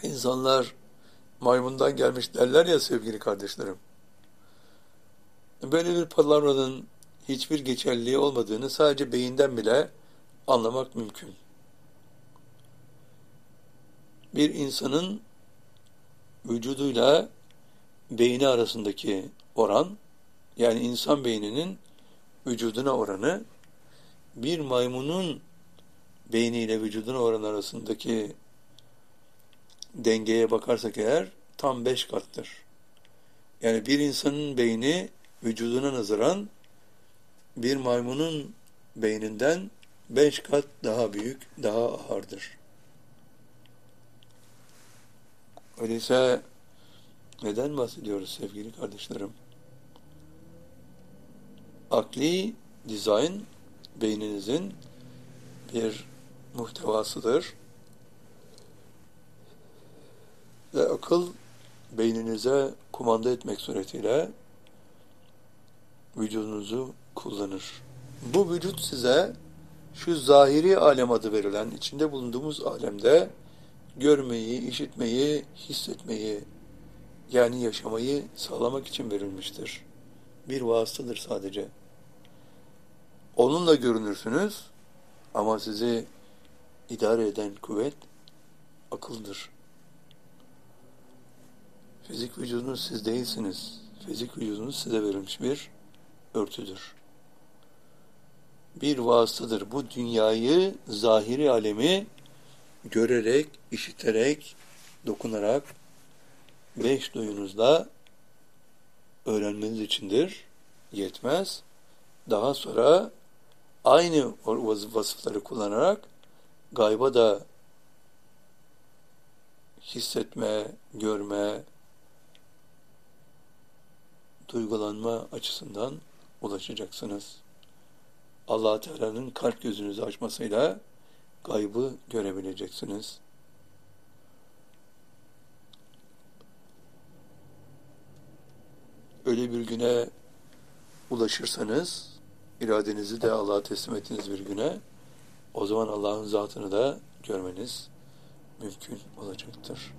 İnsanlar maymundan gelmiş derler ya sevgili kardeşlerim. Böyle bir palavranın hiçbir geçerliliği olmadığını sadece beyinden bile anlamak mümkün. Bir insanın vücuduyla beyni arasındaki oran, yani insan beyninin vücuduna oranı, bir maymunun beyniyle vücuduna oran arasındaki dengeye bakarsak eğer tam 5 kattır. Yani bir insanın beyni vücuduna nazaran bir maymunun beyninden 5 kat daha büyük, daha ağırdır. Öyleyse neden bahsediyoruz sevgili kardeşlerim? Akli dizayn beyninizin bir muhtevasıdır ve akıl beyninize kumanda etmek suretiyle vücudunuzu kullanır. Bu vücut size şu zahiri alem adı verilen içinde bulunduğumuz alemde görmeyi, işitmeyi, hissetmeyi, yani yaşamayı sağlamak için verilmiştir. Bir vasıtadır sadece. Onunla görünürsünüz ama sizi idare eden kuvvet akıldır. Fizik vücudunuz siz değilsiniz. Fizik vücudunuz size verilmiş bir örtüdür. Bir vasıtadır. Bu dünyayı, zahiri alemi görerek, işiterek, dokunarak 5 duyunuzla öğrenmeniz içindir. Yetmez. Daha sonra aynı vasıfları kullanarak gayba da hissetme, görme, duygulanma açısından ulaşacaksınız. Allah Teala'nın kalp gözünüzü açmasıyla gaybı görebileceksiniz. Öyle bir güne ulaşırsanız, iradenizi de Allah'a teslim ettiğiniz bir güne, o zaman Allah'ın zatını da görmeniz mümkün olacaktır.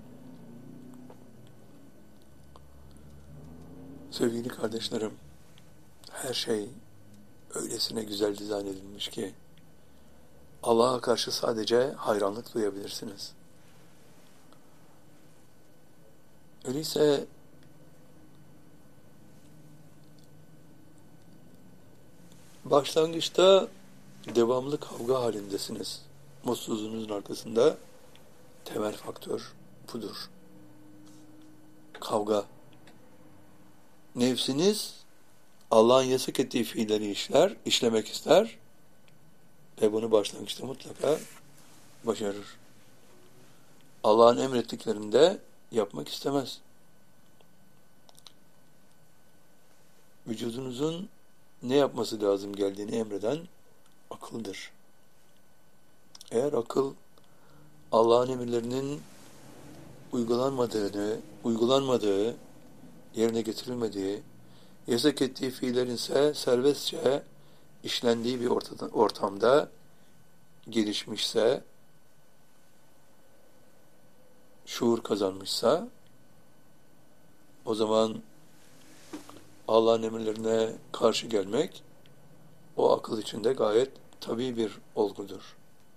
Sevgili kardeşlerim, her şey öylesine güzel dizayn edilmiş ki Allah'a karşı sadece hayranlık duyabilirsiniz. Öyleyse başlangıçta devamlı kavga halindesiniz. Mutsuzluğunuzun arkasında temel faktör budur. Kavga. Nefsiniz Allah'ın yasak ettiği fiilleri işlemek ister ve bunu başlangıçta mutlaka başarır. Allah'ın emrettiklerini de yapmak istemez. Vücudunuzun ne yapması lazım geldiğini emreden akıldır. Eğer akıl Allah'ın emirlerinin uygulanmadığı, yerine getirilmediği, yasak ettiği fiillerin ise serbestçe işlendiği bir ortamda gelişmişse, şuur kazanmışsa, o zaman Allah'ın emirlerine karşı gelmek, o akıl içinde gayet tabii bir olgudur.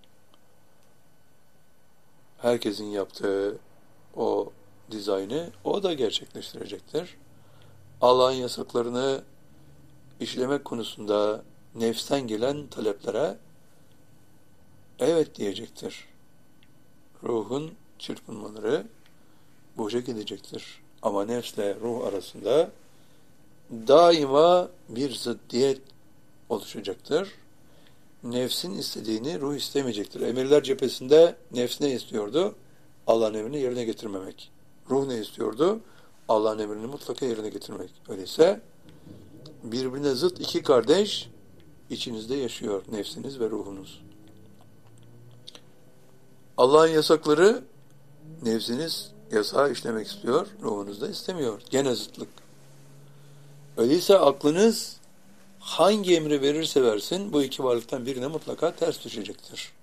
Herkesin yaptığı o dizaynı o da gerçekleştirecektir. Allah'ın yasaklarını işlemek konusunda nefsten gelen taleplere evet diyecektir. Ruhun çırpınmaları boşa gidecektir. Ama nefsle ruh arasında daima bir zıddiyet oluşacaktır. Nefsin istediğini ruh istemeyecektir. Emirler cephesinde nefs ne istiyordu? Allah'ın emrini yerine getirmemek. Ruh ne istiyordu? Allah'ın emrini mutlaka yerine getirmek. Öyleyse birbirine zıt iki kardeş içinizde yaşıyor, nefsiniz ve ruhunuz. Allah'ın yasakları, nefsiniz yasağı işlemek istiyor, ruhunuz da istemiyor. Gene zıtlık. Öyleyse aklınız hangi emri verirse versin, bu iki varlıktan birine mutlaka ters düşecektir.